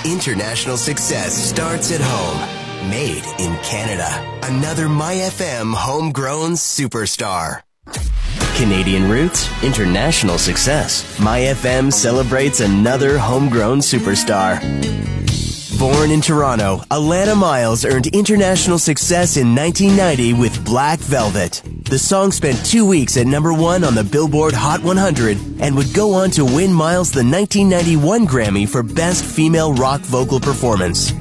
International success starts at home. Made in Canada. Another MyFM homegrown superstar. Canadian roots, international success. MyFM celebrates another homegrown superstar. Born in Toronto, Alana Miles earned international success in 1990 with Black Velvet. The song spent 2 weeks at number 1 on the Billboard Hot 100 and would go on to win Miles the 1991 Grammy for Best Female Rock Vocal Performance.